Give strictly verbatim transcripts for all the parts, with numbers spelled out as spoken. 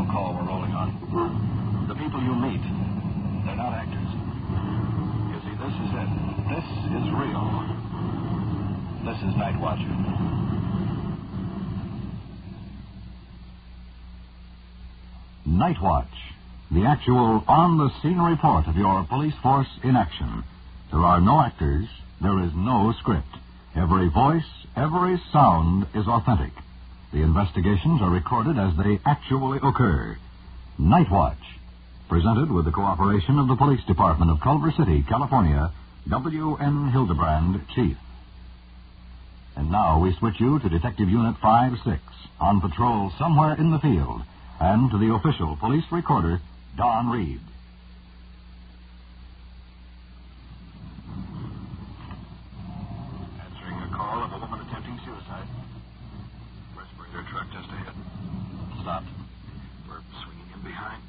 telephone call we're rolling on. The people you meet, they're not actors. You see, this is it. This is real. This is Night Watch. Night Watch, the actual on-the-scene report of your police force in action. There are no actors. There is no script. Every voice, every sound is authentic. The investigations are recorded as they actually occur. Night Watch, presented with the cooperation of the Police Department of Culver City, California, W N Hildebrand, Chief. And now we switch you to Detective Unit five six, on patrol somewhere in the field, and to the official police recorder, Don Reed. Answering a call of a woman attempting suicide. Respirator truck just ahead. Stopped. We're swinging in behind.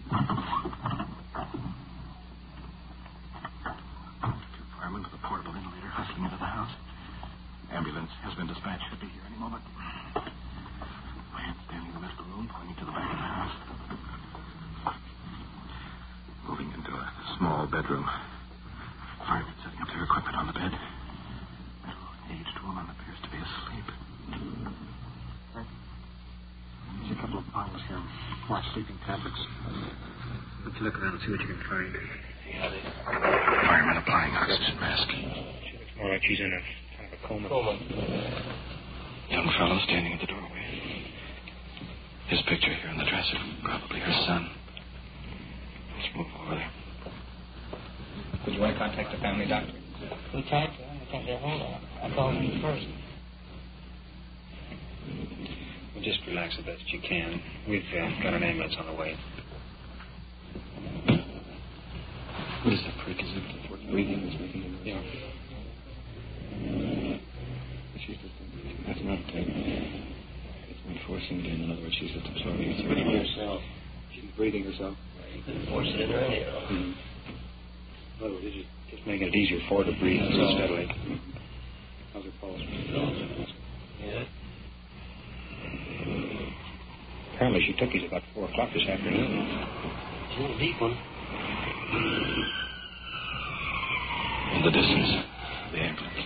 Two firemen with a portable ventilator hustling into the house. Ambulance has been dispatched. Should be here any moment. Man standing in the middle of the room, pointing to the back of the house. Moving into a small bedroom. Firemen setting up their equipment on the bed. Middle-aged woman appears to be asleep. There's a couple of bottles here. More sleeping tablets. Let's look around and see what you can find. Yeah, they... Fireman applying oxygen mask. She looks more like she's in a kind of a coma. Coma. Young fellow standing at the doorway. His picture here in the dresser. Probably her son. Let's move over there. Would you want to contact the family doctor? We tried to. I can't get a hold of him. I called him first. Well, just relax the best you can. We've uh, got an ambulance on the way. What is the prick? Is it for breathing? Is making it? Yeah. She's just... That's not... Uh, it's not forcing it in. In other words, she's just absorbing it. Breathing herself. She's breathing herself. You couldn't force it in her anyhow. Mm-hmm. Well, it's just, just making it easier for her to breathe so steadily. How's her pulse? Yeah. Apparently she took these about four o'clock this afternoon. She's a deep one. In the distance, the ambulance.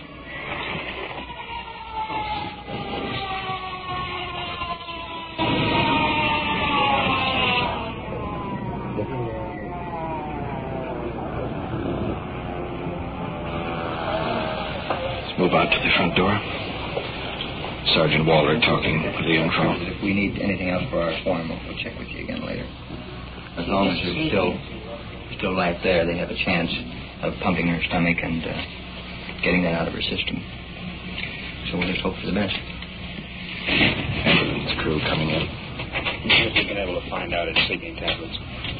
Let's move out to the front door. Sergeant Waller talking to the young fellow. If we need anything else for our form, we'll check with you again later. As long as there's still still life there, they have a chance of pumping her stomach and uh, getting that out of her system. So we'll just hope for the best. Ambulance crew coming in. See if we've been able to find out its sleeping tablets.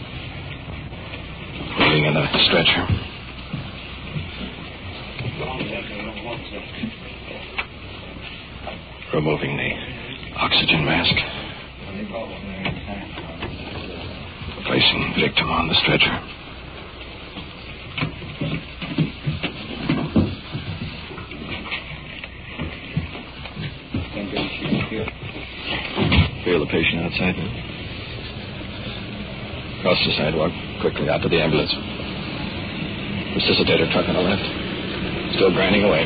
Putting in a stretcher. Removing the oxygen mask. Placing victim on the stretcher. Feel the patient outside. Across the sidewalk, quickly out to the ambulance. Resuscitator truck on the left. Still grinding away.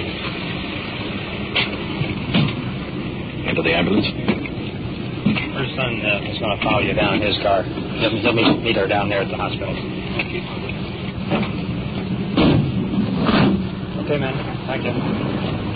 Into the ambulance. Her son uh, is going to follow you down in his car. He'll, he'll meet, meet her down there at the hospital. Thank you. Okay, man. Thank you.